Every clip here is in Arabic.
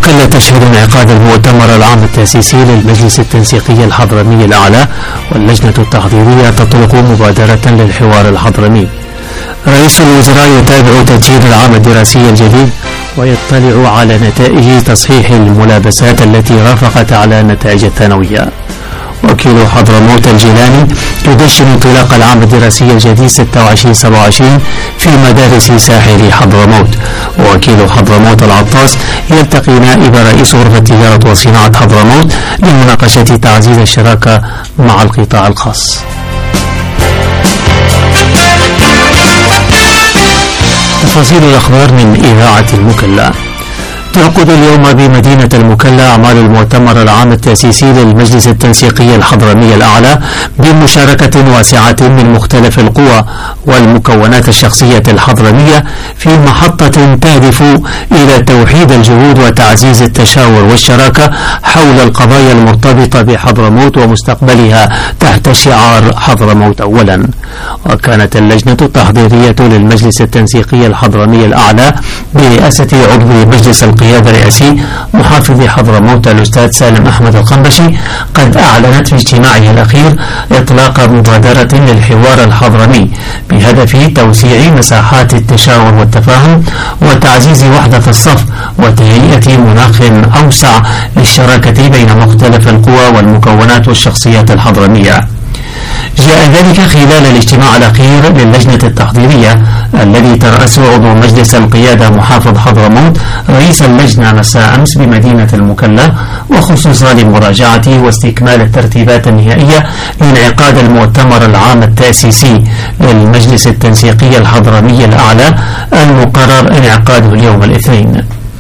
المكلا تشهد انعقاد المؤتمر العام التأسيسي للمجلس التنسيقي الحضرمي الأعلى، واللجنة التحضيرية تطلق مبادرة للحوار الحضرمي. رئيس الوزراء يتابع تسجيل العام الدراسي الجديد ويطلع على نتائج تصحيح الملابسات التي رافقت على نتائج الثانوية. وكيل حضرموت الجيلاني يدشن انطلاق العام الدراسي الجديد 26/27 في مدارس ساحل حضرموت. وكيل حضرموت العطاس يلتقي نائب رئيس غرفة تجارة وصناعة حضرموت لمناقشة تعزيز الشراكة مع القطاع الخاص. تفاصيل الأخبار من إذاعة المكلا. تعقد اليوم بمدينة المكلا أعمال المؤتمر العام التأسيسي للمجلس التنسيقي الحضرمي الأعلى بمشاركة واسعة من مختلف القوى والمكونات الشخصية الحضرمية في محطة تهدف إلى توحيد الجهود وتعزيز التشاور والشراكة حول القضايا المرتبطة بحضرموت ومستقبلها تحت شعار حضرموت أولا. وكانت اللجنة التحضيرية للمجلس التنسيقي الحضرمي الأعلى برئاسة عضو مجلس القيادة الرئاسي محافظ حضرموت الأستاذ سالم أحمد الخنبشي قد أعلنت في اجتماعها الأخير إطلاق مبادرة للحوار الحضرمي بهدف توسيع مساحات التشاور والتفاهم وتعزيز وحدة الصف وتهيئة مناخ أوسع للشراكة بين مختلف القوى والمكونات والشخصيات الحضرمية. جاء ذلك خلال الاجتماع الأخير للجنة التحضيرية الذي ترأسه عضو مجلس القيادة محافظ حضرموت رئيس اللجنة مساء أمس بمدينة المكلا، وخصوصا لمراجعة واستكمال الترتيبات النهائية لانعقاد المؤتمر العام التأسيسي للمجلس التنسيقي الحضرمي الأعلى المقرر انعقاده اليوم الاثنين.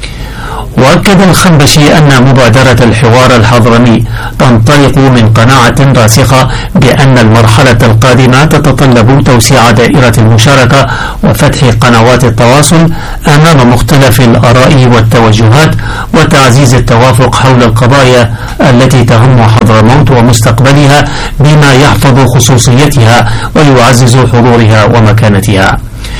وأكد الخنبشي أن مبادرة الحوار الحضرمي تنطلق من قناعة راسخة بأن المرحلة القادمة تتطلب توسيع دائرة المشاركة وفتح قنوات التواصل أمام مختلف الآراء والتوجهات وتعزيز التوافق حول القضايا التي تهم حضرموت ومستقبلها بما يحفظ خصوصيتها ويعزز حضورها ومكانتها.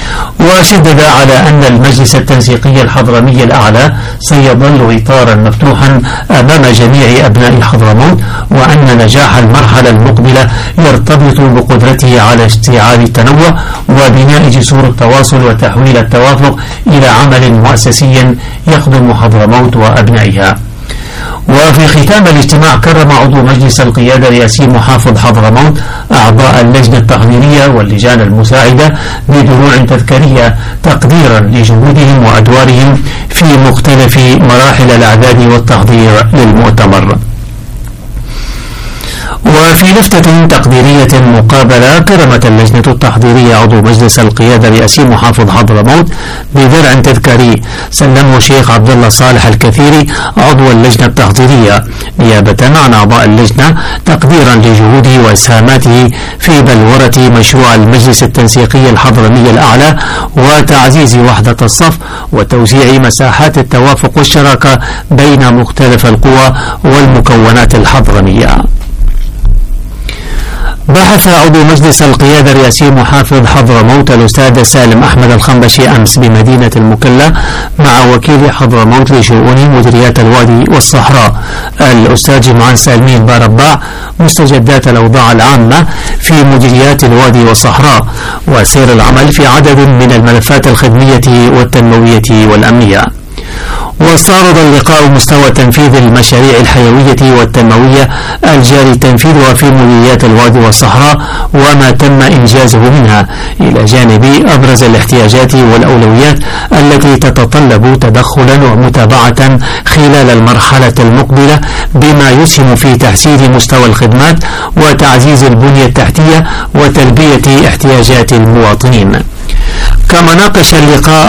وشدد على أن المجلس التنسيقي الحضرمي الأعلى سيظل إطارا مفتوحا أمام جميع أبناء حضرموت، وأن نجاح المرحلة المقبلة يرتبط بقدرته على استيعاب التنوع وبناء جسور التواصل وتحويل التوافق إلى عمل مؤسسي يخدم حضرموت وأبنائها. وفي ختام الاجتماع كرم عضو مجلس القيادة الرئاسي محافظ حضرموت أعضاء اللجنة التحضيرية واللجان المساعدة بدروع تذكارية تقديرا لجهودهم وأدوارهم في مختلف مراحل الإعداد والتحضير للمؤتمر. وفي لفتة تقديرية مقابلة كرمت اللجنة التحضيرية عضو مجلس القيادة الرئاسي محافظ حضرموت بدرع تذكاري سلمه الشيخ عبد الله صالح الكثيري عضو اللجنة التحضيرية نيابة عن أعضاء اللجنة تقديرا لجهوده وإسهاماته في بلورة مشروع المجلس التنسيقي الحضرمي الأعلى وتعزيز وحدة الصف وتوسيع مساحات التوافق والشراكة بين مختلف القوى والمكونات الحضرمية. بحث عضو مجلس القيادة الرئاسي محافظ حضرموت الأستاذ سالم أحمد الخنبشي أمس بمدينة المكلا مع وكيل حضرموت لشؤون مديريات الوادي والصحراء الأستاذ جمعان سالمين بارباع مستجدات الأوضاع العامة في مديريات الوادي والصحراء وسير العمل في عدد من الملفات الخدمية والتنموية والأمنية. واستعرض اللقاء مستوى تنفيذ المشاريع الحيوية والتنموية الجاري تنفيذها في مديريات الوادي والصحراء وما تم إنجازه منها، إلى جانب أبرز الاحتياجات والأولويات التي تتطلب تدخلا ومتابعة خلال المرحلة المقبلة بما يسهم في تحسين مستوى الخدمات وتعزيز البنية التحتية وتلبية احتياجات المواطنين. كما ناقش اللقاء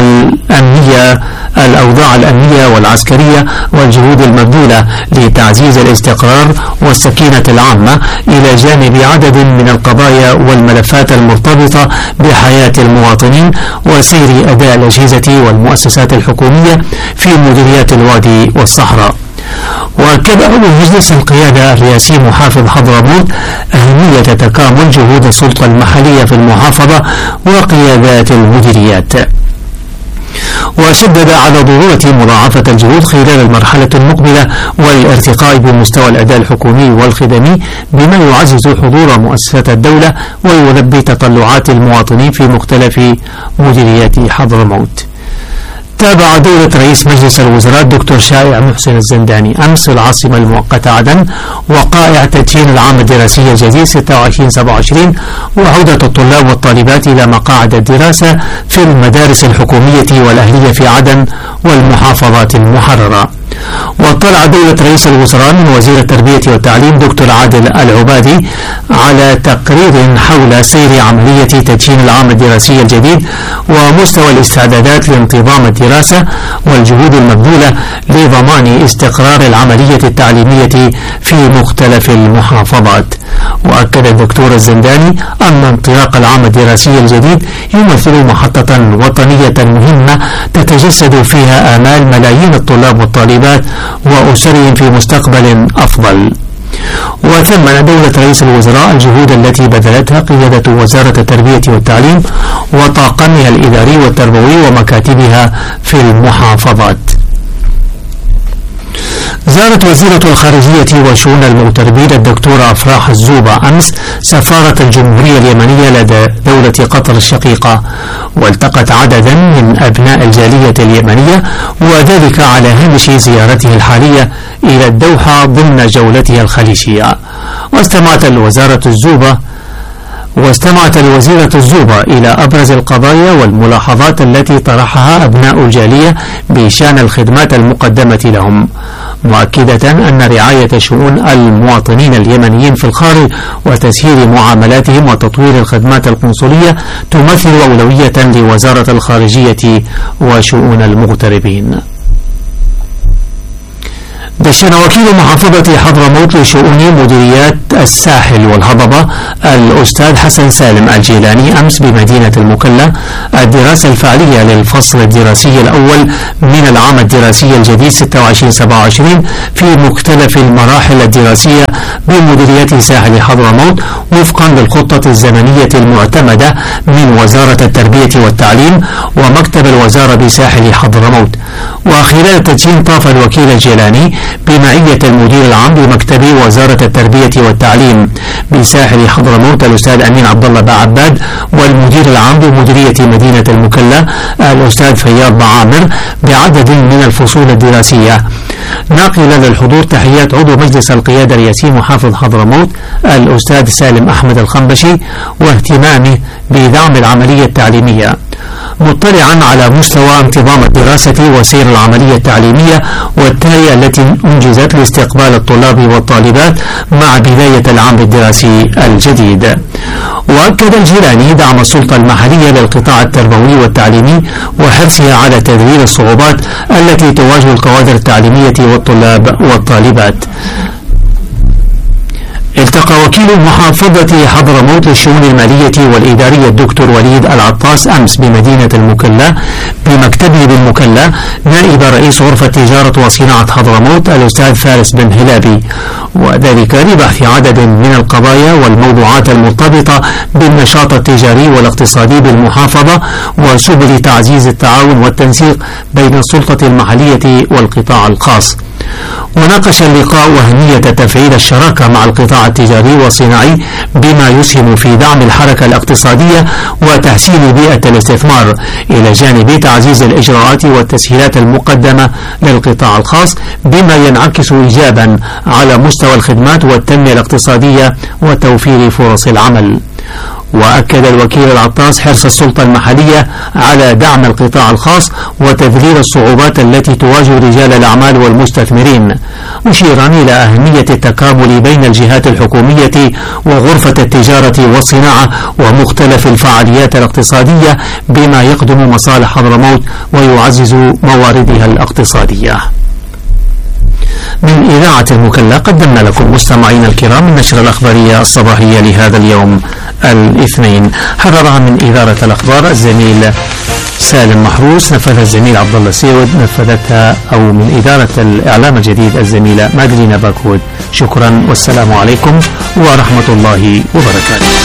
الأوضاع الأمنية والعسكرية والجهود المبذولة لتعزيز الاستقرار والسكينة العامة إلى جانب عدد من القضايا والملفات المرتبطة بحياة المواطنين وسير أداء الأجهزة والمؤسسات الحكومية في مديريات الوادي والصحراء. وأكد عضو مجلس القيادة الرئاسي محافظ حضرموت أهمية تكامل جهود السلطة المحلية في المحافظة وقيادات المديريات. وشدد على ضرورة مضاعفة الجهود خلال المرحلة المقبلة والارتقاء بمستوى الأداء الحكومي والخدمي بما يعزز حضور مؤسسات الدولة ويلبي تطلعات المواطنين في مختلف مديريات حضرموت. تابع دولة رئيس مجلس الوزراء الدكتور شائع محسن الزنداني أمس العاصمة المؤقتة عدن وقائع تدشين العام الدراسي الجديد 26/27 وعودة الطلاب والطالبات إلى مقاعد الدراسة في المدارس الحكومية والأهلية في عدن والمحافظات المحررة. واطلع دولة رئيس الوزراء من وزير التربية والتعليم دكتور عادل العبادي على تقرير حول سير عملية تدشين العام الدراسي الجديد ومستوى الاستعدادات لانتظام الدراسة والجهود المبذولة لضمان استقرار العملية التعليمية في مختلف المحافظات. وأكد الدكتور الزنداني أن انطلاق العام الدراسي الجديد يمثل محطة وطنية مهمة تتجسد فيها آمال ملايين الطلاب والطالبات وأسرهم في مستقبل أفضل. وثمن دولة رئيس الوزراء الجهود التي بذلتها قيادة وزارة التربية والتعليم وطاقمها الإداري والتربوي ومكاتبها في المحافظات. زارت وزيرة الخارجية وشؤون المغتربين الدكتورة أفراح الزوبة أمس سفارة الجمهورية اليمنية لدى دولة قطر الشقيقة والتقت عددا من أبناء الجالية اليمنية وذلك على هامش زيارته الحالية إلى الدوحة ضمن جولتها الخليجية. واستمعت الوزيرة الزوبة إلى أبرز القضايا والملاحظات التي طرحها أبناء الجالية بشأن الخدمات المقدمة لهم، مؤكدة أن رعاية شؤون المواطنين اليمنيين في الخارج وتسهيل معاملاتهم وتطوير الخدمات القنصلية تمثل أولوية لوزارة الخارجية وشؤون المغتربين. دشن وكيل محافظة حضرموت لشؤون مديريات الساحل والهضبة الأستاذ حسن سالم الجيلاني أمس بمدينة المكلا الدراسة الفعلية للفصل الدراسي الأول من العام الدراسي الجديد 26/27 في مختلف المراحل الدراسية بمديريات ساحل حضرموت وفقا للخطة الزمنية المعتمدة من وزارة التربية والتعليم ومكتب الوزارة بساحل حضرموت. وخلال التدشين طاف الوكيل الجيلاني بمعية المدير العام بمكتب وزارة التربية والتعليم بساحل حضرموت الأستاذ أمين عبد الله بعباد والمدير العام بمديرية مدينة المكلا الأستاذ فياض بعامر بعدد من الفصول الدراسية، ناقلا للحضور تحيات عضو مجلس القيادة الرئاسي محافظ حضرموت الأستاذ سالم أحمد الخنبشي واهتمامه بدعم العملية التعليمية، مطلعا على مستوى انتظام الدراسة وسير العملية التعليمية والتالية التي أنجزت لاستقبال الطلاب والطالبات مع بداية العام الدراسي الجديد. وأكد الجيلاني دعم السلطة المحلية للقطاع التربوي والتعليمي وحرصها على تذليل الصعوبات التي تواجه الكوادر التعليمية والطلاب والطالبات. التقى وكيل محافظة حضرموت للشؤون المالية والإدارية الدكتور وليد العطاس أمس بمدينة المكلا بمكتبه بالمكلا نائب رئيس غرفة تجارة وصناعة حضرموت الأستاذ فارس بن هلابي، وذلك لبحث عدد من القضايا والموضوعات المرتبطة بالنشاط التجاري والاقتصادي بالمحافظة وسبل تعزيز التعاون والتنسيق بين السلطة المحلية والقطاع الخاص. وناقش اللقاء أهمية تفعيل الشراكة مع القطاع التجاري والصناعي بما يسهم في دعم الحركة الاقتصادية وتحسين بيئة الاستثمار إلى جانب تعزيز الإجراءات والتسهيلات المقدمة للقطاع الخاص بما ينعكس إيجابا على مستوى الخدمات والتنمية الاقتصادية وتوفير فرص العمل. وأكد الوكيل العطاس حرص السلطة المحلية على دعم القطاع الخاص وتذليل الصعوبات التي تواجه رجال الأعمال والمستثمرين، مشيرا إلى أهمية التكامل بين الجهات الحكومية وغرفة التجارة والصناعة ومختلف الفعاليات الاقتصادية بما يخدم مصالح حضرموت ويعزز مواردها الاقتصادية. من إذاعة المكلا قدمنا لكم مستمعين الكرام النشرة الأخبارية الصباحية لهذا اليوم الاثنين، حررها من إدارة الأخبار الزميل سالم محروس، نفذها الزميل عبد الله سيود، نفذتها أو من إدارة الإعلام الجديد الزميلة مادلينا باكود. شكرا والسلام عليكم ورحمة الله وبركاته.